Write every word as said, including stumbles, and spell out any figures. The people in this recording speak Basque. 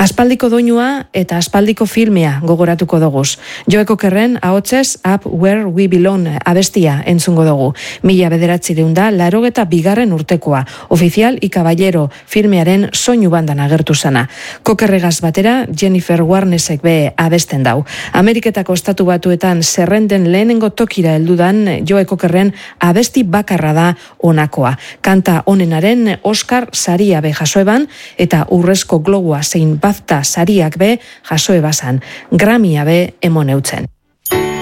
Aspaldiko doinua eta aspaldiko filmea gogoratuko doguz. Joe Cockerren ahotsez Up Where We Belong abestia entzungo dugu. Mila bederatzireun da, larogeta bigarren urtekoa. Oficial y Caballero filmearen soinu bandan agertu zana. Cockerregaz batera Jennifer Warnesek be abesten dau. Ameriketako estatu batuetan zerrenden lehenengo tokira heldudan Joe Cockerren abesti bakarra da honakoa. Kanta honenaren Oscar saria be jasoeban eta urrezko globua zein BAFTA sariak be jasoe bazan. Grammya be emoneutzen.